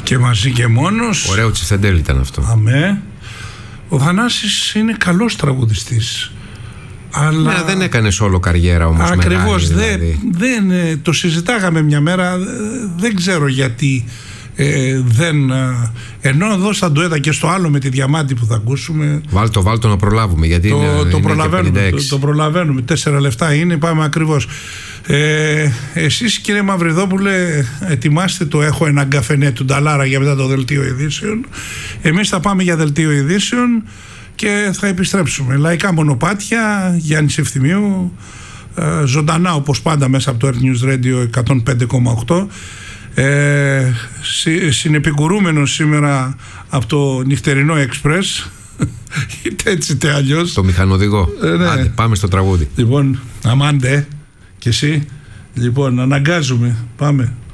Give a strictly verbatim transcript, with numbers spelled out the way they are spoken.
Και μαζί και μόνος. Ωραίο Τσιφτεντέλ ήταν αυτό. Αμέ. Ο Θανάσης είναι καλός τραγουδιστής. Αλλά... Ναι, δεν έκανε όλο καριέρα όμως. Ακριβώς, δηλαδή. δεν, δεν, το συζητάγαμε μια μέρα. Δεν ξέρω γιατί ε, δεν. Ενώ εδώ στα ντουέτα και στο άλλο με τη Διαμάντη που θα ακούσουμε. Βάλτο, βάλτο να προλάβουμε. Γιατί το, είναι, το, είναι προλαβαίνουμε, το, το προλαβαίνουμε. Τέσσερα λεφτά είναι, πάμε ακριβώς. Ε, εσείς κύριε Μαυριδόπουλε, ετοιμάστε το έχω έναν καφενέ του Νταλάρα για μετά το δελτίο ειδήσεων. Εμείς θα πάμε για δελτίο ειδήσεων και θα επιστρέψουμε. Λαϊκά μονοπάτια, Γιάννης Ευθυμίου, ε, ζωντανά όπως πάντα μέσα από το Earth News Radio εκατόν πέντε κόμμα οκτώ. Ε, συ, συνεπικουρούμενος σήμερα από το νυχτερινό Express, είτε έτσι είτε αλλιώς. Το μηχανοδηγό. Ε, ναι. Άντε, πάμε στο τραγούδι. Λοιπόν, αμάντε και εσύ. Λοιπόν, αναγκάζουμε. Πάμε.